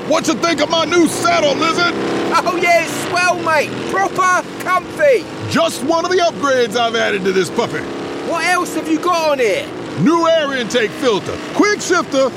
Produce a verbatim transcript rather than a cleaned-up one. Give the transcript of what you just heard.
What you think of my new saddle, Lizard? Oh yeah, it's swell, mate. Proper comfy. Just one of the upgrades I've added to this puppy. What else have you got on here? New air intake filter, quick shifter,